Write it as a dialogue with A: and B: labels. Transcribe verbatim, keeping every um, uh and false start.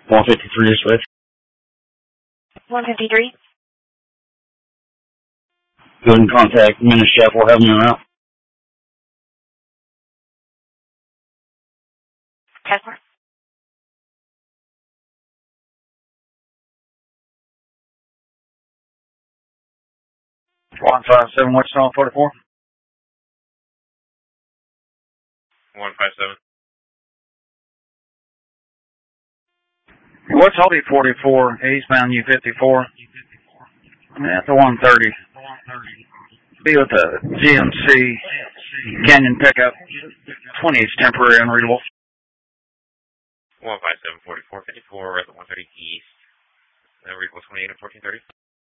A: one fifty-three dispatch.
B: one fifty-three.
A: Go ahead and contact Minnis Chapel, have them out.
B: Customer.
A: one five seven, what's on forty-four?
C: one five seven.
A: What's Audi forty-four, eastbound U fifty-four? I'm at the one thirty. Be with the G M C Canyon pickup. twenty is temporary, unreadable.
C: one five seven, forty-four fifty-four, we're at the one thirty east. Unreadable twenty-eight and fourteen thirty.